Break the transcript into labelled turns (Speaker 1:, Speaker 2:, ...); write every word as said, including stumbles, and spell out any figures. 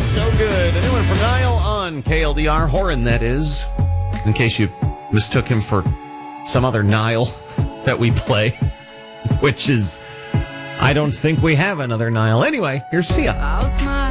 Speaker 1: So good. A new one from Niall on K L D R. Horan, that is. In case you mistook him for some other Niall that we play, which is, I don't think we have another Niall. Anyway, here's Sia.